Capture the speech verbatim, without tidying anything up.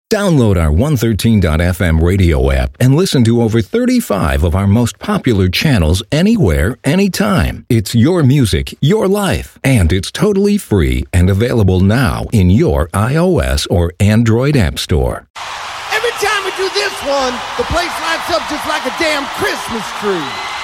Download our one thirteen dot f m radio app and listen to over thirty-five of our most popular channels anywhere, anytime. It's your music, your life, and it's totally free and available now in your iOS or Android app store. Every time we do this one, the place lights up just like a damn Christmas tree.